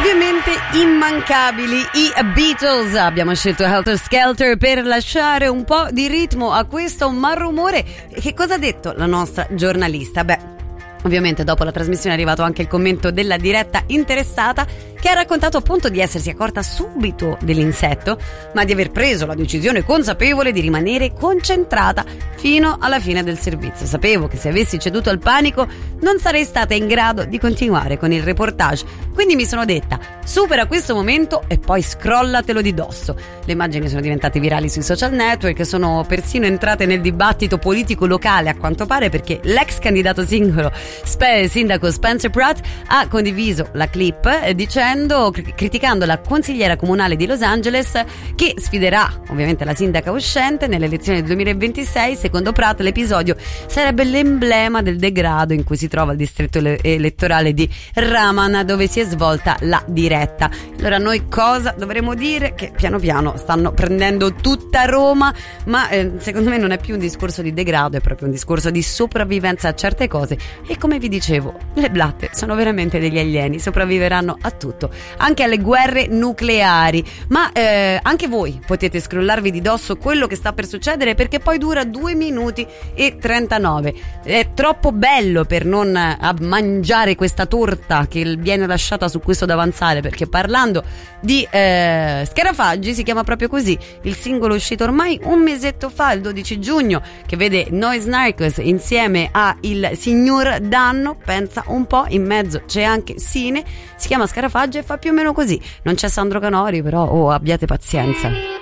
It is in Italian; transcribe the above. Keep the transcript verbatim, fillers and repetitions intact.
Ovviamente immancabili i Beatles. Abbiamo scelto Helter Skelter per lasciare un po' di ritmo a questo malumore. Che cosa ha detto la nostra giornalista? Beh, ovviamente dopo la trasmissione è arrivato anche il commento della diretta interessata, che ha raccontato appunto di essersi accorta subito dell'insetto, ma di aver preso la decisione consapevole di rimanere concentrata fino alla fine del servizio. Sapevo che se avessi ceduto al panico non sarei stata in grado di continuare con il reportage, quindi mi sono detta: supera questo momento e poi scrollatelo di dosso. Le immagini sono diventate virali sui social network, sono persino entrate nel dibattito politico locale, a quanto pare, perché l'ex candidato singolo Sp- sindaco Spencer Pratt ha condiviso la clip eh, dicendo criticando la consigliera comunale di Los Angeles, che sfiderà ovviamente la sindaca uscente nelle elezioni del duemilaventisei. Secondo Pratt l'episodio sarebbe l'emblema del degrado in cui si trova il distretto elettorale di Raman, dove si è svolta la diretta. Allora noi cosa dovremmo dire? Che piano piano stanno prendendo tutta Roma, ma eh, secondo me non è più un discorso di degrado, è proprio un discorso di sopravvivenza a certe cose. E come vi dicevo, le blatte sono veramente degli alieni, sopravviveranno a tutto, anche alle guerre nucleari. Ma eh, anche voi potete scrollarvi di dosso quello che sta per succedere, perché poi dura due minuti e trentanove. È troppo bello per non eh, mangiare questa torta che viene lasciata su questo davanzale, perché parlando di eh, scarafaggi, si chiama proprio così il singolo uscito ormai un mesetto fa, il dodici giugno, che vede Noise Narcos insieme a il signor Danno. Pensa un po', in mezzo c'è anche Sine, si chiama Scarafaggi e fa più o meno così. Non c'è Sandro Canori, però oh, abbiate pazienza.